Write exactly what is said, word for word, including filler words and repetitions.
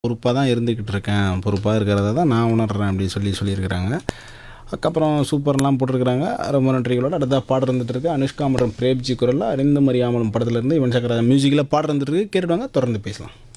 பொறுப்பாக தான் இருந்துக்கிட்டு இருக்கேன். பொறுப்பாக இருக்கிறத தான் நான் உணர்றேன் அப்படின்னு சொல்லி சொல்லியிருக்கிறாங்க. அதுக்கப்புறம் சூப்பர்லாம் போட்டிருக்கிறாங்க. ரொம்ப நன்றிகளோட அடுத்த பாடம் இருந்துட்டு இருக்கு. அனுஷ்கா மற்றும் பிரேப்ஜி குரலில் அறிந்தும் அறியாமலும் படத்துலேருந்து யுவன் சங்கர் ராஜா மியூசிக்கில் பாடம் இருந்துட்டு இருக்கு. கேட்டுட்டு வாங்க, தொடர்ந்து பேசலாம்.